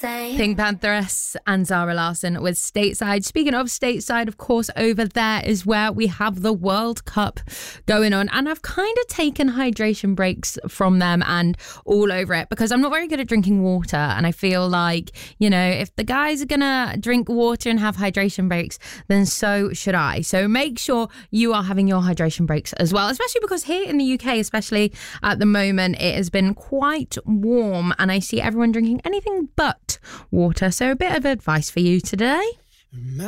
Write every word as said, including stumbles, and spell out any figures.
say. Pink Pantheress and Zara Larsson with Stateside. Speaking of Stateside, of course, over there is where we have the World Cup going on. And I've kind of taken hydration breaks from them and all over it because I'm not very good at drinking water. And I feel like, you know, if the guys are going to drink water and have hydration breaks, then so should I. So make sure you are having your hydration breaks as well, especially because here in the U K, especially at the moment, it has been quite warm and I see everyone drinking anything but water. So a bit of advice for you today.